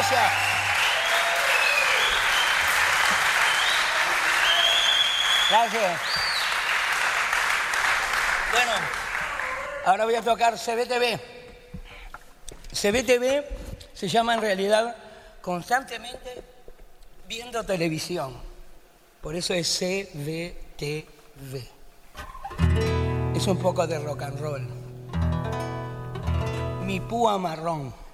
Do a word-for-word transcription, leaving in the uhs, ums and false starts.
Gracias. Gracias. Bueno, ahora voy a tocar C B T V. C B T V se llama en realidad constantemente viendo televisión. Por eso es C B T V. Es un poco de rock and roll. Mi púa marrón.